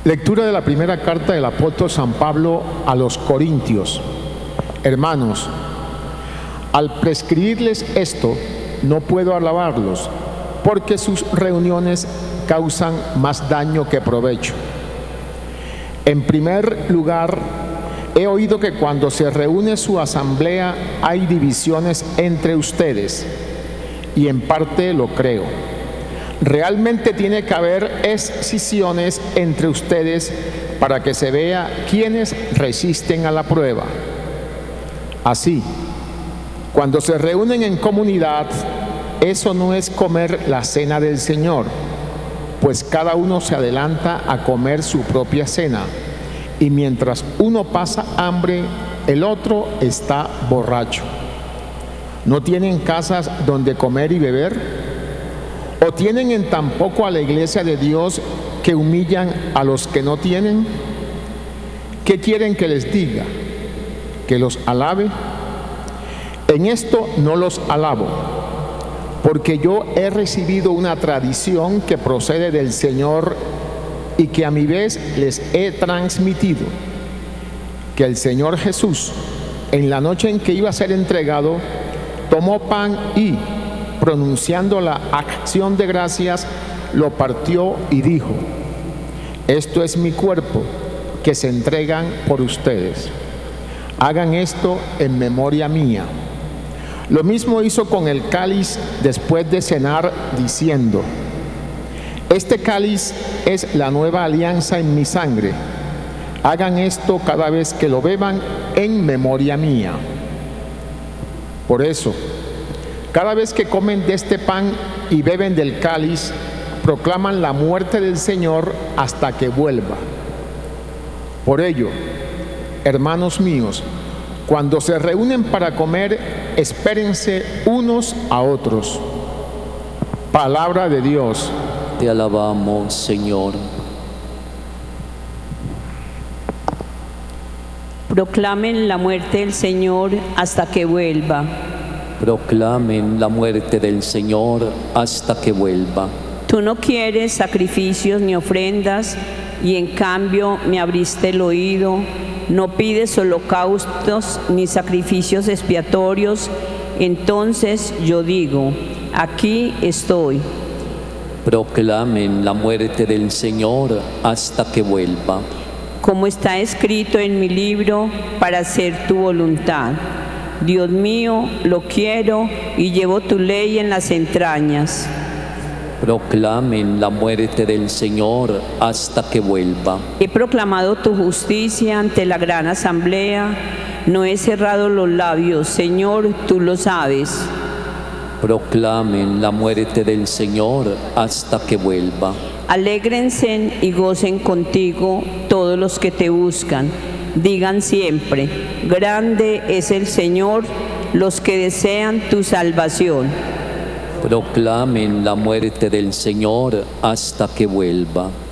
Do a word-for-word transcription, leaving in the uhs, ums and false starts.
Lectura de la primera carta del apóstol San Pablo a los Corintios. Hermanos, al prescribirles esto, no puedo alabarlos, porque sus reuniones causan más daño que provecho. En primer lugar, he oído que cuando se reúne su asamblea hay divisiones entre ustedes, y en parte lo creo. Realmente tiene que haber escisiones entre ustedes para que se vea quiénes resisten a la prueba. Así, cuando se reúnen en comunidad, eso no es comer la cena del Señor, pues cada uno se adelanta a comer su propia cena, y mientras uno pasa hambre, el otro está borracho. ¿No tienen casas donde comer y beber? ¿O tienen en tan poco a la iglesia de Dios que humillan a los que no tienen? ¿Qué quieren que les diga? ¿Que los alabe? En esto no los alabo, porque yo he recibido una tradición que procede del Señor y que a mi vez les he transmitido, que el Señor Jesús, en la noche en que iba a ser entregado, tomó pan y, pronunciando la acción de gracias, lo partió y dijo: esto es mi cuerpo, que se entregan por ustedes. Hagan esto en memoria mía. Lo mismo hizo con el cáliz después de cenar, diciendo: este cáliz es la nueva alianza en mi sangre. Hagan esto cada vez que lo beban en memoria mía. Por eso, cada vez que comen de este pan y beben del cáliz, proclaman la muerte del Señor hasta que vuelva. Por ello, hermanos míos, cuando se reúnen para comer, espérense unos a otros. Palabra de Dios. Te alabamos, Señor. Proclamen la muerte del Señor hasta que vuelva. Proclamen la muerte del Señor hasta que vuelva. Tú no quieres sacrificios ni ofrendas, y en cambio me abriste el oído. No pides holocaustos ni sacrificios expiatorios. Entonces yo digo: aquí estoy. Proclamen la muerte del Señor hasta que vuelva. Como está escrito en mi libro, para hacer tu voluntad. Dios mío, lo quiero y llevo tu ley en las entrañas. Proclamen la muerte del Señor hasta que vuelva. He proclamado tu justicia ante la gran asamblea. No he cerrado los labios, Señor, tú lo sabes. Proclamen la muerte del Señor hasta que vuelva. Alégrense y gocen contigo todos los que te buscan. Digan siempre: grande es el Señor, los que desean tu salvación. Proclamen la muerte del Señor hasta que vuelva.